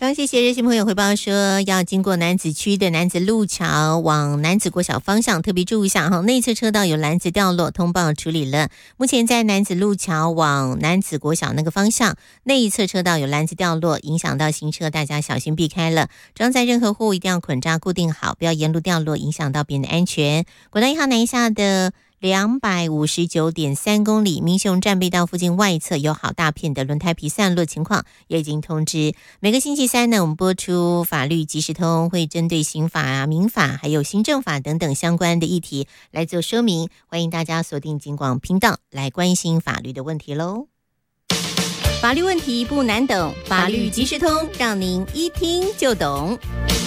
刚谢谢热心朋友回报说，要经过楠梓区的楠梓路桥往楠梓国小方向，特别注意一下哈，内侧车道有篮子掉落，通报处理了。目前在楠梓路桥往楠梓国小那个方向，内侧车道有篮子掉落，影响到行车，大家小心避开了。装载任何货物一定要捆扎固定好，不要沿路掉落，影响到别人的安全。国道1号南下的259.3公里，民雄战备道附近外侧有好大片的轮胎皮散落情况，也已经通知。每个星期三呢，我们播出法律即时通，会针对刑法啊、民法还有行政法等等相关的议题来做说明，欢迎大家锁定警广频道来关心法律的问题咯。法律问题不难懂，法律即时通让您一听就懂。